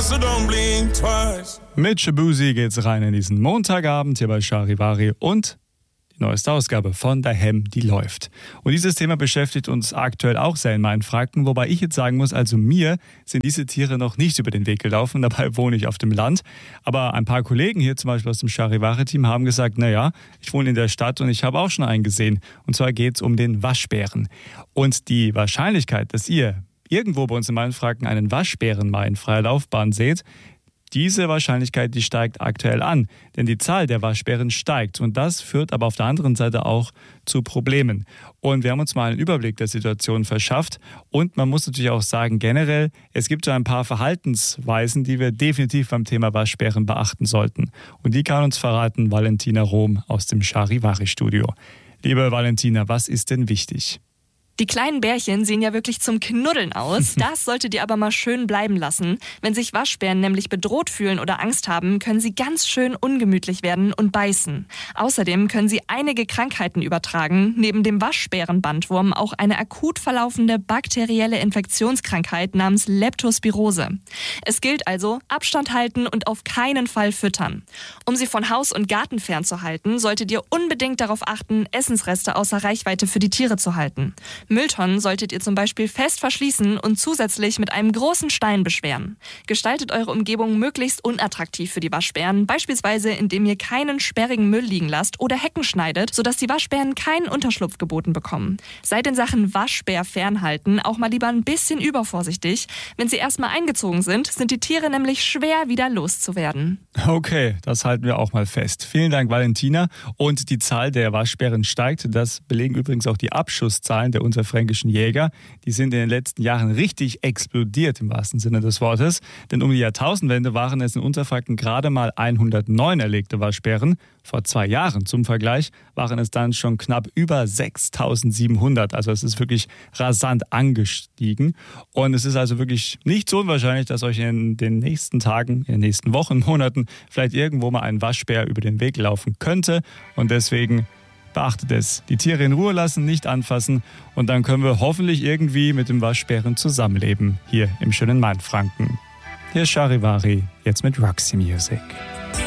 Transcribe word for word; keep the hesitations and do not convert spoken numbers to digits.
so don't blink twice. Mit Shabuzi geht's rein in diesen Montagabend hier bei Charivari und die neueste Ausgabe von Daheim, die läuft. Und dieses Thema beschäftigt uns aktuell auch sehr in meinen Franken, wobei ich jetzt sagen muss, also mir sind diese Tiere noch nicht über den Weg gelaufen, dabei wohne ich auf dem Land. Aber ein paar Kollegen hier, zum Beispiel aus dem Charivari-Team, haben gesagt, naja, ich wohne in der Stadt und ich habe auch schon einen gesehen. Und zwar geht's um den Waschbären. Und die Wahrscheinlichkeit, dass ihr irgendwo bei uns in Mainfranken einen Waschbären mal in freier Laufbahn seht, diese Wahrscheinlichkeit, die steigt aktuell an, denn die Zahl der Waschbären steigt und das führt aber auf der anderen Seite auch zu Problemen. Und wir haben uns mal einen Überblick der Situation verschafft und man muss natürlich auch sagen, generell, es gibt so ein paar Verhaltensweisen, die wir definitiv beim Thema Waschbären beachten sollten. Und die kann uns verraten Valentina Rohm aus dem Charivari-Studio. Liebe Valentina, was ist denn wichtig? Die kleinen Bärchen sehen ja wirklich zum Knuddeln aus. Das solltet ihr aber mal schön bleiben lassen. Wenn sich Waschbären nämlich bedroht fühlen oder Angst haben, können sie ganz schön ungemütlich werden und beißen. Außerdem können sie einige Krankheiten übertragen. Neben dem Waschbärenbandwurm auch eine akut verlaufende bakterielle Infektionskrankheit namens Leptospirose. Es gilt also, Abstand halten und auf keinen Fall füttern. Um sie von Haus und Garten fernzuhalten, solltet ihr unbedingt darauf achten, Essensreste außer Reichweite für die Tiere zu halten. Mülltonnen solltet ihr zum Beispiel fest verschließen und zusätzlich mit einem großen Stein beschweren. Gestaltet eure Umgebung möglichst unattraktiv für die Waschbären, beispielsweise indem ihr keinen sperrigen Müll liegen lasst oder Hecken schneidet, sodass die Waschbären keinen Unterschlupf geboten bekommen. Seid in Sachen Waschbär fernhalten auch mal lieber ein bisschen übervorsichtig. Wenn sie erstmal eingezogen sind, sind die Tiere nämlich schwer wieder loszuwerden. Okay, das halten wir auch mal fest. Vielen Dank, Valentina. Und die Zahl der Waschbären steigt. Das belegen übrigens auch die Abschusszahlen der unterfränkischen Jäger. Die sind in den letzten Jahren richtig explodiert im wahrsten Sinne des Wortes. Denn um die Jahrtausendwende waren es in Unterfranken gerade mal hundertneun erlegte Waschbären. Vor zwei Jahren zum Vergleich waren es dann schon knapp über sechstausendsiebenhundert. Also es ist wirklich rasant angestiegen. Und es ist also wirklich nicht so unwahrscheinlich, dass euch in den nächsten Tagen, in den nächsten Wochen, Monaten vielleicht irgendwo mal ein Waschbär über den Weg laufen könnte. Und deswegen beachtet es. Die Tiere in Ruhe lassen, nicht anfassen und dann können wir hoffentlich irgendwie mit dem Waschbären zusammenleben, hier im schönen Mainfranken. Hier ist Charivari, jetzt mit Roxy Music.